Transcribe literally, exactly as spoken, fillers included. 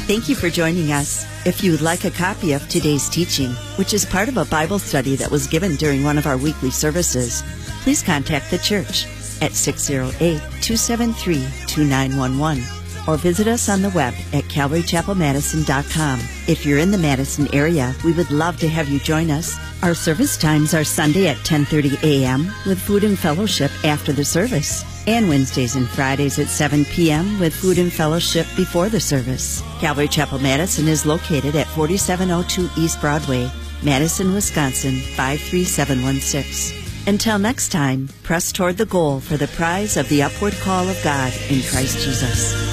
Thank you for joining us. If you would like a copy of today's teaching, which is part of a Bible study that was given during one of our weekly services, please contact the church at six oh eight, two seven three, two nine one one or visit us on the web at calvary chapel madison dot com. If you're in the Madison area, we would love to have you join us. Our service times are Sunday at ten thirty a.m. with food and fellowship after the service, and Wednesdays and Fridays at seven p.m. with food and fellowship before the service. Calvary Chapel Madison is located at forty-seven oh two East Broadway, Madison, Wisconsin, five three seven one six. Until next time, press toward the goal for the prize of the upward call of God in Christ Jesus.